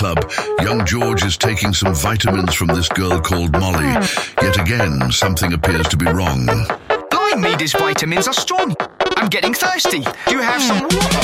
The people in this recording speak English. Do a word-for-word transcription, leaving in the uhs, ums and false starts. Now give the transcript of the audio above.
Club, young George is taking some vitamins from this girl called Molly. Yet again, something appears to be wrong. Blind me, these vitamins are strong. I'm getting thirsty. Do you have some water?